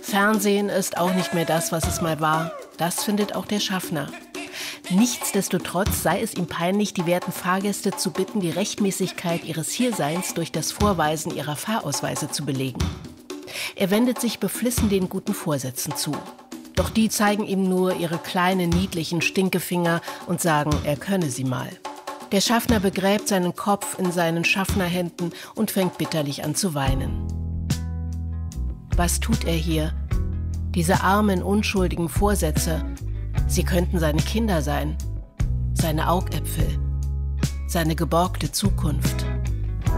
Fernsehen ist auch nicht mehr das, was es mal war. Das findet auch der Schaffner. Nichtsdestotrotz sei es ihm peinlich, die werten Fahrgäste zu bitten, die Rechtmäßigkeit ihres Hierseins durch das Vorweisen ihrer Fahrausweise zu belegen. Er wendet sich beflissen den guten Vorsätzen zu. Doch die zeigen ihm nur ihre kleinen, niedlichen Stinkefinger und sagen, er könne sie mal. Der Schaffner begräbt seinen Kopf in seinen Schaffnerhänden und fängt bitterlich an zu weinen. Was tut er hier? Diese armen, unschuldigen Vorsätze, sie könnten seine Kinder sein, seine Augäpfel, seine geborgte Zukunft.